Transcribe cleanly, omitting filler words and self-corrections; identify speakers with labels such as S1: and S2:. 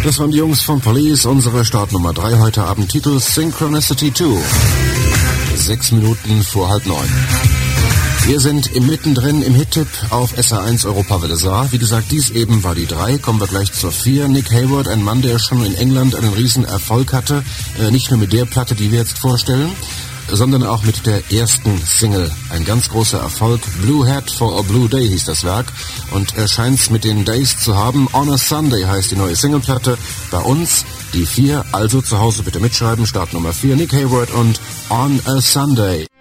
S1: Das waren die Jungs von Police, unsere Startnummer 3 heute Abend, Titel Synchronicity 2. 6 Minuten vor 8:30. Wir sind mittendrin im Hit-Tipp auf SA1 Europawelle Saar. Wie gesagt, dies eben war die 3. Kommen wir gleich zur 4. Nick Hayward, ein Mann, der schon in England einen riesen Erfolg hatte. Nicht nur mit der Platte, die wir jetzt vorstellen, sondern auch mit der ersten Single. Ein ganz großer Erfolg. Blue Hat for a Blue Day hieß das Werk. Und er scheint's mit den Days zu haben. On a Sunday heißt die neue Singleplatte. Bei uns die 4. Also zu Hause bitte mitschreiben. Startnummer 4. Nick Hayward und On a Sunday.